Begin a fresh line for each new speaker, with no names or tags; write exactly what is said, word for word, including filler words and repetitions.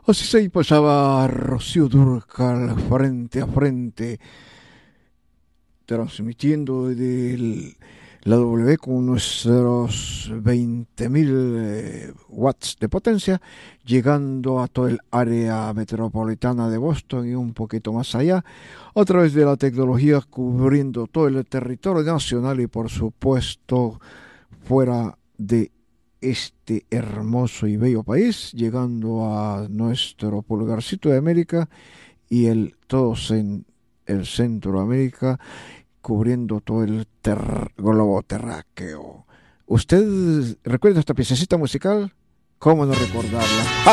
Así se pasaba Rocío Dúrcal frente a frente, transmitiendo desde la W con nuestros veinte mil eh, watts de potencia, llegando a toda el área metropolitana de Boston y un poquito más allá, a través de la tecnología cubriendo todo el territorio nacional y por supuesto fuera de este hermoso y bello país, llegando a nuestro pulgarcito de América y el todo en el Centroamérica, cubriendo todo el ter globo terráqueo. ¿Usted recuerda esta piececita musical? ¿Cómo no recordarla?